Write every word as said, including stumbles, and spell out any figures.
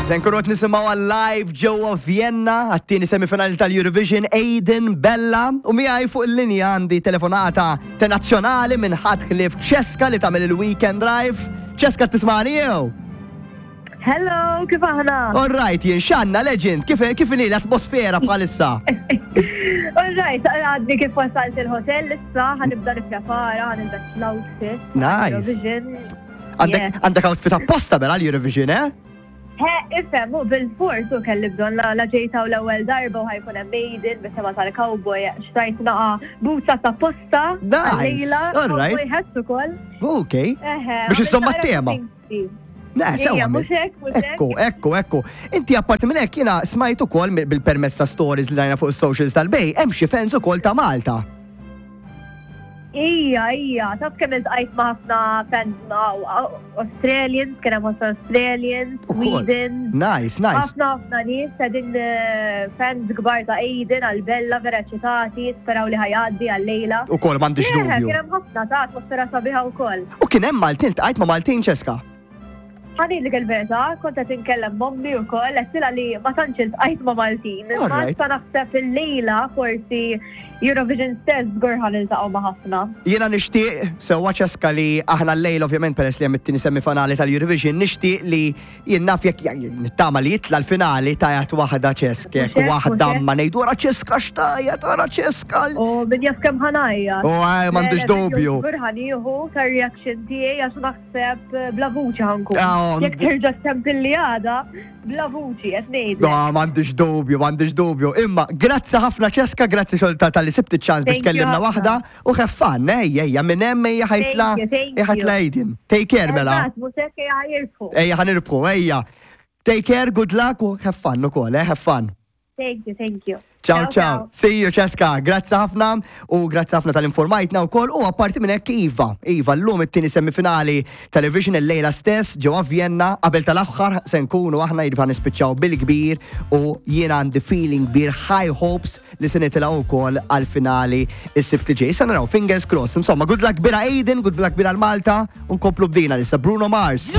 Sen kurot nisimaw għal-live ġewwa Vienna għat-tieni semifinali tal-Eurovision Aiden Bella u miegħi fuq il-linja għandi telefonata internazzjonali minn ħadd Cesca li tagħmel il-weekend drive. Cesca tismani jew? Hello, kif aħna? All right, jien xanna legend, kif kif inhi l-atmosfera bħalissa? All right, għadni kif wasalt il-hotel issa, ħanibda nipprepara, ħanibda l-outfit. Nice. Eurovision. Għandek għandek outfit apposta bel għal-Eurovision, eh? He, ifem, u bil-fors u kelli bdon la ġejta u l-ewel darba u ħajkun Aiden bis-sema tal-cowboy xtrajt naqa boots ta' posta. Nice, all right. Cowboy hats ukoll. Okay. Biex insomma t-tema. Ne, sewa mhux hekk, mhux hekk. Ekku, ekku, ekku. Inti apparti minn hekk jiena smajt ukoll bil-permezz ta' stories li rajna fuq is-socials tal-bej, hemm xi fans ukoll ta' Malta. Ija, ija, taf kemm iltqajt ma' ħafna fans Australians, kien hemm ħafna Australians, Sweden. Nice, nice. Ħafna ħafna nies qegħdin fans kbar ta' Aiden għal-Bella vera ċitati, speraw li ħajgħaddi għal-lejla. Ukoll m'għandix dubju. Kien hemm ħafna ta' atmosfera sabiħa wkoll. U kien hemm Maltin, iltqajt ma' Maltin Cesca. Ħani li għal-verta, konta tinkellem mommi u koll, għattila li ma tanċilt għajt ma Maltin. Ma ta' naħseb il-lejla forsi Eurovision stess għurħan il-taqaw ma ħafna. Jena nishtiq, sewa Cesca li aħna l-lejla ovvjament peress li għamittini semifinali tal-Eurovision, nishtiq li jennaf jek nittama li jitla l-finali tajat wahda Cesca, jek wahda ma nejdu għara Cesca xtajat, għara Cesca. U min jaf kem ħanajja. U għaj, mandux dubju. Għurħan juhu ta' reaction tijaj għax naħseb bla vuċi ħankun. Jek terġa t-tempilli għada, bla vuċi, għetnejdu. No, mandux dubju, mandux dubju. Imma, grazzi ħafna Cesca, grazzi xolta tal-li sibti ċans biex kellimna wahda u xeffan, ejja, ejja, minnem ejja ħajtla, ejja ħajtla Aiden. Take care, mela. Ejja, ħanirfu, ejja. Take care, good luck u xeffan u kol, eh, xeffan. Thank you, thank you. Ciao, ciao. See you, Cesca. Grazzi ħafna u grazzi ħafna tal-informajtna u kol u apparti minn hekk Iva. Iva, l-lum it-tieni semifinali television il-lejla stess ġewwa Vienna qabel tal-aħħar se nkunu aħna jiva nispiċċaw bil-kbir u jiena għandi feeling kbir high hopes li se nitilgħu wkoll għall-finali is-sibt ġej. Sa naraw, fingers crossed. Insomma, good luck bira Aiden, good luck bira l-Malta u nkomplu bdina lissa Bruno Mars.